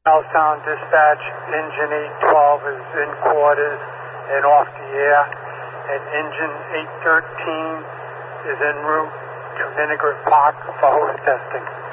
Southtown Dispatch, Engine 812 is in quarters and off the air, and Engine 813 is en route to Vinaigrette Park for host testing.